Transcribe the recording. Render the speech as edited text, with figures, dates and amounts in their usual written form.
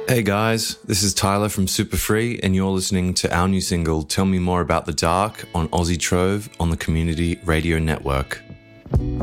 Hey guys, this is Tyler from Super Free, and you're listening to our new single, Tell Me More About the Dark, on Aussie Trove on the Community Radio Network.